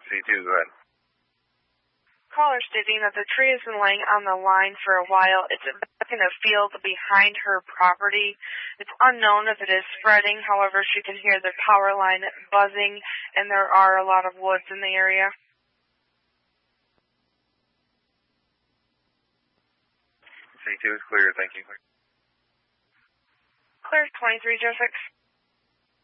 C2, go ahead. Caller stating that the tree has been laying on the line for a while. It's back in a field behind her property. It's unknown if it is spreading. However, she can hear the power line buzzing, and there are a lot of woods in the area. C2 is clear, thank you. Clear 2306.